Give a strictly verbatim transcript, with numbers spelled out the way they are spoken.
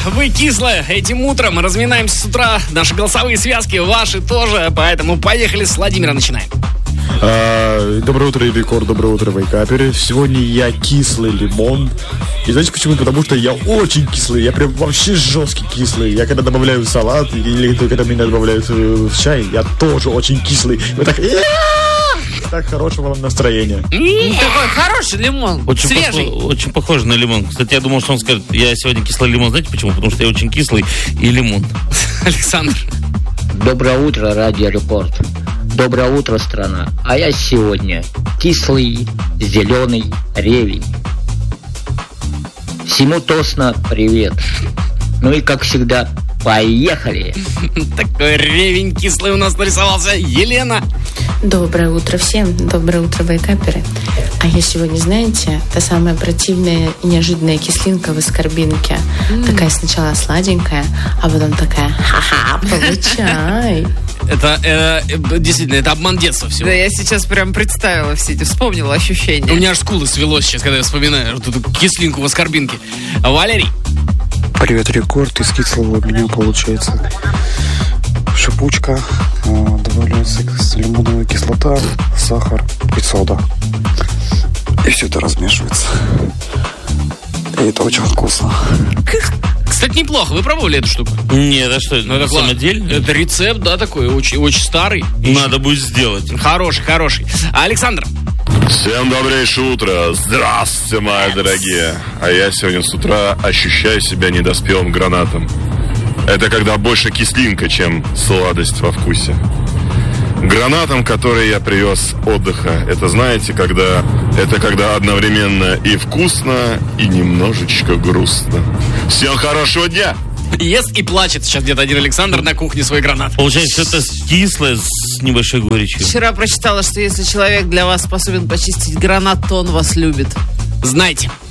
вы кислые. Этим утром разминаемся с утра. Наши голосовые связки, ваши тоже. Поэтому поехали, с Владимира начинаем. А, доброе утро, Рекорд, доброе утро, вейкаперы. Сегодня я кислый лимон. И знаете почему? Потому что я очень кислый. Я прям вообще жесткий кислый. Я когда добавляю в салат или когда меня добавляют в чай, я тоже очень кислый. Вы так... Так хорошего вам настроения. Такой хороший лимон, очень свежий. Похож, очень похож на лимон. Кстати, я думал, что он скажет, я сегодня кислый лимон. Знаете почему? Потому что я очень кислый и лимон. Александр. Доброе утро, Радио Рекорд. Доброе утро, страна. А я сегодня кислый, зеленый ревень. Всему тосно привет. Ну и как всегда, поехали. Такой ревень кислый у нас нарисовался. Елена. Доброе утро всем. Доброе утро, вейкаперы. А я сегодня, знаете, та самая противная и неожиданная кислинка в аскорбинке. Mm. Такая сначала сладенькая, а потом такая, ха-ха, получай. Это, э, действительно, это обман детства всего. Да, я сейчас прям представила все эти, вспомнила ощущения. У меня аж скулы свело сейчас, когда я вспоминаю вот эту кислинку в аскорбинке. Валерий. Привет, Рекорд. Из кислого у меня получается шипучка, добавляется лимонная кислота, сахар и сода. И все это размешивается. И это очень вкусно. Кстати, неплохо. Вы пробовали эту штуку? Нет, а что, ну, это самодельный? Это рецепт, да, такой, очень, очень старый. Надо будет сделать. Хороший, хороший. Александр. Всем добрейшее утро. Здравствуйте, мои дорогие. А я сегодня с утра ощущаю себя недоспелым гранатом. Это когда больше кислинка, чем сладость во вкусе. Гранатом, который я привез с отдыха, это знаете, когда это когда одновременно и вкусно, и немножечко грустно. Всем хорошего дня! Ест и плачет сейчас где-то один Александр на кухне свой гранат. Получается, это кислое с небольшой горечью. Вчера прочитала, что если человек для вас способен почистить гранат, то он вас любит. Знайте,